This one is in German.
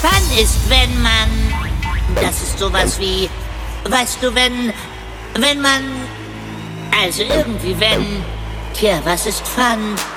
Fun ist, wenn man... Das ist sowas wie... Weißt du, wenn man... Also irgendwie wenn... Tja, was ist Fun?